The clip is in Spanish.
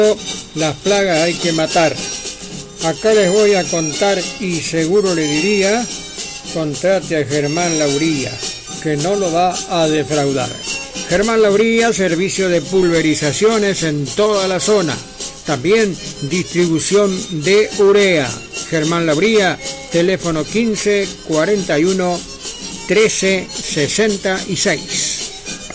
Las plagas hay que matar. Acá les voy a contar y seguro le diría, contrate a Germán Lauría, que no lo va a defraudar. Germán Lauría, servicio de pulverizaciones en toda la zona. También distribución de urea. Germán Lauría, teléfono 15 41 13 66.